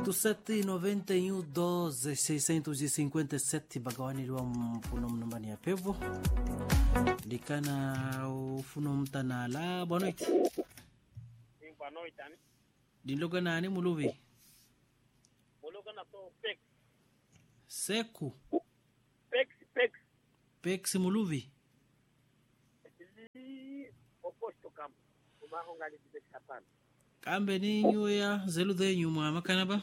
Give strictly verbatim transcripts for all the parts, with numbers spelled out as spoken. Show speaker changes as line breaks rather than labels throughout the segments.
oito sete noventa e um doze seiscentos e cinquenta e sete bagawani lwa mfuno mnumbani ya pevo dikana ufuno mtana la boa noite.
Sim, boa noite, hein?
Dinloga nani muluvi?
Muluga na to Pex.
Seku.
Pex, Pex.
Pex muluvi.
Oposto campo. Uma hongali de Pex.
Kambe ninyo ya zelu dhenyu mwa makanaba?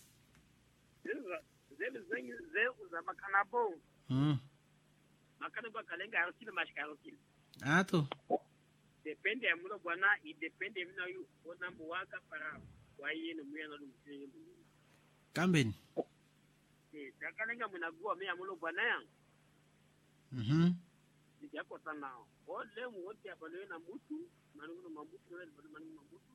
Zelu zenyu zeu za makanabo.
Mm.
Makanaba kalenga harukile mashkarukile.
Ato.
Depende ya mulo bwana, i depende mina yu ona muwaka para waye no muya no lumsiri.
Kambe ni?
Eh, dakalenga munagua meya mulo bwana ya.
Mhm.
Nijako sana. O lemu wote ya balo na mutu, manungu mamutu na balo manungu mamutu.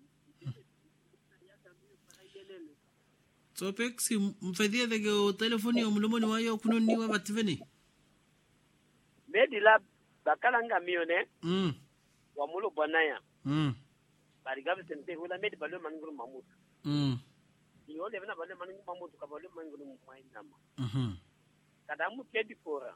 So Pex mfedhia dhege o telefoni ya mulumoni wayo kunoni wa bativeni?
Medi la bakalanga mione.
Mm.
Wa mulo bwana ya.
Mm.
Bari gabe sente wala medi balo manungu mamutu.
Mm.
Yole bana balo manungu mamutu ka balo manungu mwainama.
Mhm.
Kadamu kedi fora.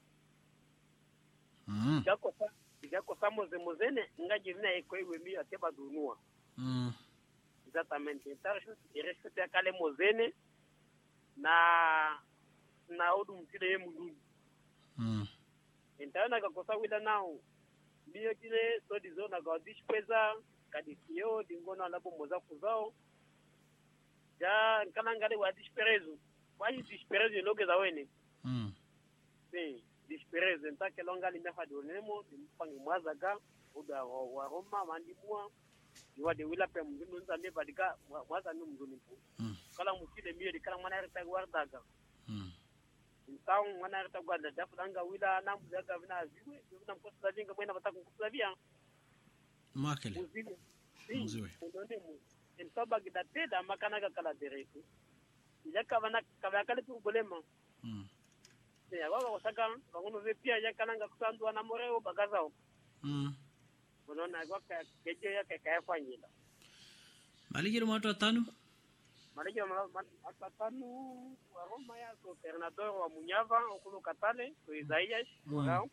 Mm.
Gako sa gako sa moze mozene ngaji vina eko iwe mi ateba dunua.
Mm.
Exatamente. Então, eu respeito a Kale Mozene na na Odu Mtile Yemundu.
Mm.
Então, na gakosa wila nao biyo kile so dizo na gaudish pesa kadisio dingona labo moza kuzao. Ja nkana ngale wa disperezo. Wai disperezo loge za wene.
Mm.
Sim, disperezo. Então, que longa limefa donemo, mpangi mwazaga uda wa Roma mandimua. Iwa de wila pe mzungu nzambe badika waza nu mzungu mpu.
Mm.
Kala mukile miyo di kala mwana rita guardaga.
Mm.
Então mwana rita guarda dafu danga wila na mzaga vina aziwe. Vina mkosa za jinga mwena bataku mkosa vya.
Makele.
Muziwe.
Muziwe.
Mudonde mu. Então bagida teda makanaga kala dereku. Ijaka wana kabakale tu bolema.
Mm.
Ya wawa wasaka wangono vipia yakalanga kusandu wana moreo bagazao.
Mm.
Unaona kwa keje yake kayafanyila.
Malijiro watu watano?
Malijiro watu watano wa Roma ya governador wa Munyava okulo Katale so Isaias Morao.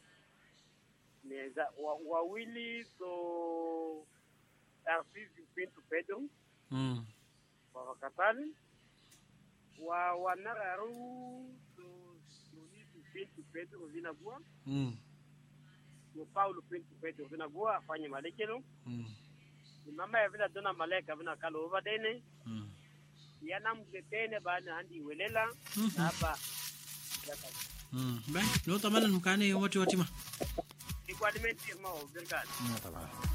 Neza wawili so Arcidio Pinto Pedro.
Mm.
Wa Katale. Wa wanararu so Dionisio Pinto Pedro vinagua.
Mm.
O Paulo Pinto Pedro vinagua afanye malekelo.
Mm.
Mama ya vina dona maleka vina kalo over dene.
Mm.
Yana mgetene bana handi welela
Mm.
hapa.
Mm. Bem, no tamana mkane wote watima.
Igualmente irmão, obrigado.
Não tá bom.